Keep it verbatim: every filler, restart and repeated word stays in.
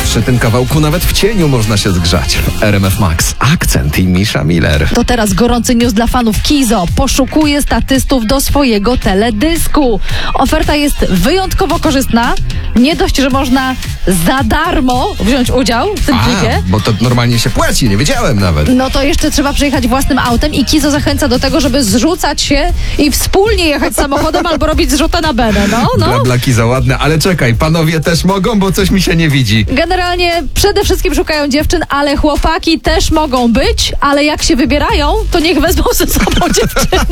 Przy tym kawałku nawet w cieniu można się zgrzać. R M F Max, Akcent i Misza Miller. To teraz gorący news dla fanów Kizo. Poszukuje statystów do swojego teledysku. Oferta jest wyjątkowo korzystna. Nie dość, że można za darmo wziąć udział w tym A, klipie. bo to normalnie się płaci, nie wiedziałem nawet. No to jeszcze trzeba przyjechać własnym autem i Kizo zachęca do tego, żeby zrzucać się i wspólnie jechać samochodem albo robić zrzutę na benę. No, no. Bla, blaki za ładne, ale czekaj, panowie też mogą, bo coś mi się nie widzi. Generalnie przede wszystkim szukają dziewczyn, ale chłopaki też mogą być, ale jak się wybierają, to niech wezmą ze sobą dziewczyny.